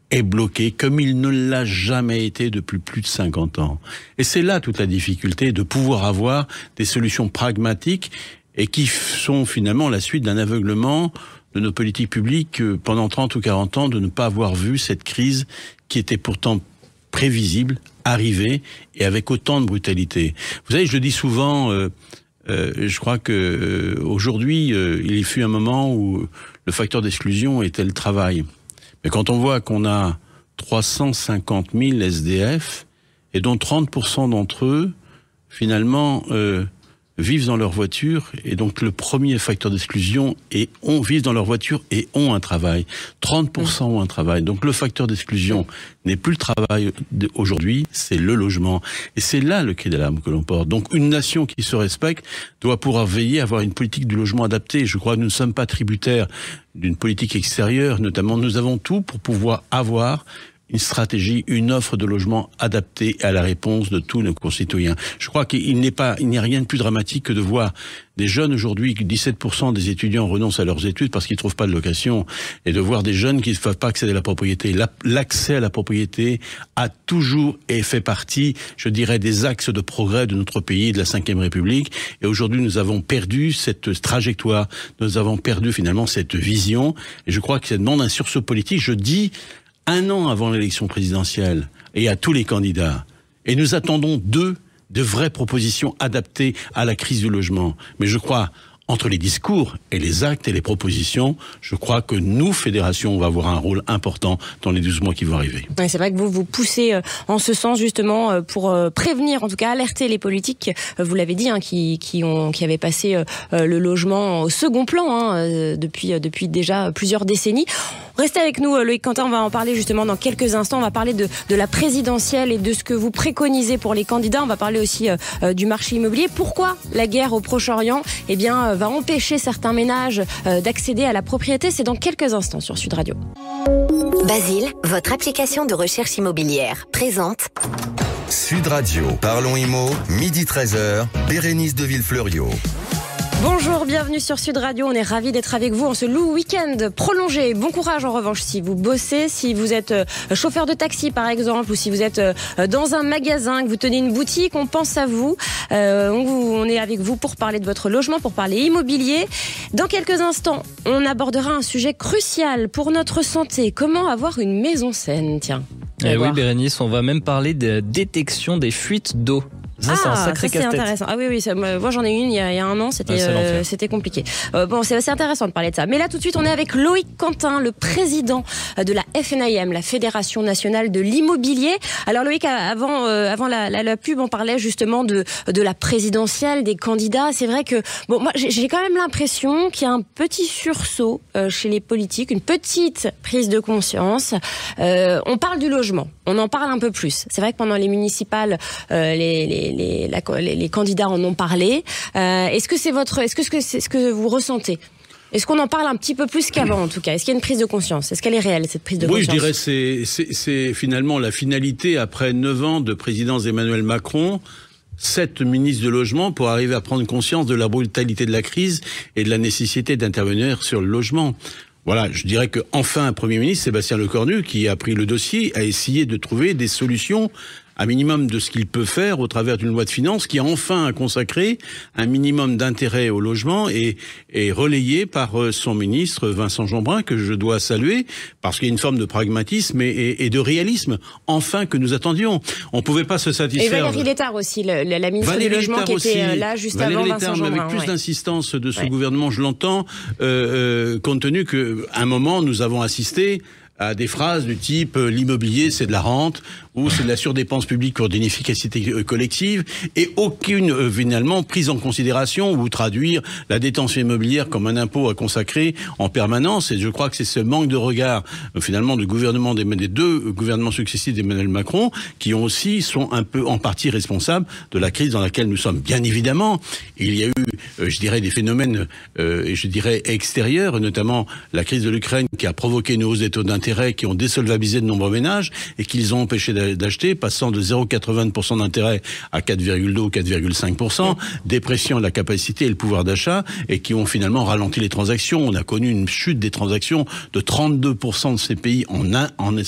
est bloqué comme il ne l'a jamais été depuis plus de 50 ans. Et c'est là toute la difficulté de pouvoir avoir des solutions pragmatiques et qui sont finalement la suite d'un aveuglement de nos politiques publiques pendant 30 ou 40 ans, de ne pas avoir vu cette crise qui était pourtant prévisible, arriver et avec autant de brutalité. Vous savez, je le dis souvent, je crois que aujourd'hui, il fut un moment où le facteur d'exclusion était le travail. Mais quand on voit qu'on a 350 000 SDF et dont 30% d'entre eux, finalement, vivent dans leur voiture, et donc le premier facteur d'exclusion vivent dans leur voiture et ont un travail. 30% ont un travail. Donc le facteur d'exclusion n'est plus le travail aujourd'hui, c'est le logement. Et c'est là le cri d'alarme que l'on porte. Donc une nation qui se respecte doit pouvoir veiller à avoir une politique du logement adaptée. Je crois que nous ne sommes pas tributaires d'une politique extérieure, notamment nous avons tout pour pouvoir avoir une stratégie, une offre de logement adaptée à la réponse de tous nos concitoyens. Je crois qu'il n'y a rien de plus dramatique que de voir des jeunes aujourd'hui, 17% des étudiants renoncent à leurs études parce qu'ils ne trouvent pas de location, et de voir des jeunes qui ne peuvent pas accéder à la propriété. L'accès à la propriété a toujours fait partie, je dirais, des axes de progrès de notre pays, de la Ve République. Et aujourd'hui, nous avons perdu cette trajectoire, nous avons perdu finalement cette vision. Et je crois que ça demande un sursaut politique. Je dis, 1 an avant l'élection présidentielle, et à tous les candidats. Et nous attendons de vraies propositions adaptées à la crise du logement. Mais je crois, entre les discours et les actes et les propositions, je crois que nous, fédérations, on va avoir un rôle important dans les 12 mois qui vont arriver. Ouais, c'est vrai que vous poussez en ce sens justement pour prévenir, en tout cas alerter les politiques, vous l'avez dit, qui avaient passé le logement au second plan depuis déjà plusieurs décennies. Restez avec nous, Loïc Quentin, on va en parler justement dans quelques instants. On va parler de la présidentielle et de ce que vous préconisez pour les candidats. On va parler aussi du marché immobilier. Pourquoi la guerre au Proche-Orient va empêcher certains ménages d'accéder à la propriété? C'est dans quelques instants sur Sud Radio. Basile, votre application de recherche immobilière, présente Sud Radio. Parlons Immo, midi 13h, Bérénice de Villefleurio. Bonjour, bienvenue sur Sud Radio. On est ravis d'être avec vous en ce long week-end prolongé. Bon courage en revanche si vous bossez, si vous êtes chauffeur de taxi par exemple, ou si vous êtes dans un magasin, que vous tenez une boutique, on pense à vous. On est avec vous pour parler de votre logement, pour parler immobilier. Dans quelques instants, on abordera un sujet crucial pour notre santé. Comment avoir une maison saine, tiens. Oui, Bérénice, on va même parler de détection des fuites d'eau. Ça, c'est un sacré casse-tête. Intéressant. Ah oui, moi j'en ai une il y a 1 an, c'était compliqué. Bon, c'est intéressant de parler de ça. Mais là, tout de suite, on est avec Loïc Quentin, le président de la FNIM, la Fédération Nationale de l'Immobilier. Alors Loïc, avant la pub, on parlait justement de la présidentielle, des candidats. C'est vrai que, moi, j'ai quand même l'impression qu'il y a un petit sursaut chez les politiques, une petite prise de conscience. On parle du logement, on en parle un peu plus. C'est vrai que pendant les municipales, les candidats en ont parlé. Est-ce que c'est ce que vous ressentez? Est-ce qu'on en parle un petit peu plus qu'avant, en tout cas? Est-ce qu'il y a une prise de conscience? Est-ce qu'elle est réelle, cette prise de conscience? Oui, je dirais c'est finalement la finalité, après 9 ans de présidence d'Emmanuel Macron, 7 ministres de logement, pour arriver à prendre conscience de la brutalité de la crise et de la nécessité d'intervenir sur le logement. Voilà, je dirais que enfin un Premier ministre, Sébastien Lecornu, qui a pris le dossier, a essayé de trouver des solutions un minimum de ce qu'il peut faire au travers d'une loi de finances qui a enfin consacré un minimum d'intérêt au logement et relayé par son ministre Vincent Jeanbrun, que je dois saluer, parce qu'il y a une forme de pragmatisme et de réalisme, enfin, que nous attendions. On pouvait pas se satisfaire. Et Valérie Létard aussi, la ministre du Logement, qui était là juste avant Vincent Jeanbrun. Avec plus d'insistance de ce gouvernement, je l'entends, compte tenu qu'à un moment, nous avons assisté à des phrases du type l'immobilier c'est de la rente ou c'est de la surdépense publique pour d'une efficacité collective, et aucune finalement prise en considération ou traduire la détention immobilière comme un impôt à consacrer en permanence. Et je crois que c'est ce manque de regard finalement du gouvernement des 2 gouvernements successifs d'Emmanuel Macron qui sont un peu en partie responsables de la crise dans laquelle nous sommes. Bien évidemment, il y a eu je dirais des phénomènes extérieurs, notamment la crise de l'Ukraine qui a provoqué une hausse des taux d'intérêt qui ont désolvabilisé de nombreux ménages et qui les ont empêchés d'acheter, passant de 0,80% d'intérêt à 4,2 ou 4,5%, dépression de la capacité et le pouvoir d'achat, et qui ont finalement ralenti les transactions. On a connu une chute des transactions de 32% de ces pays en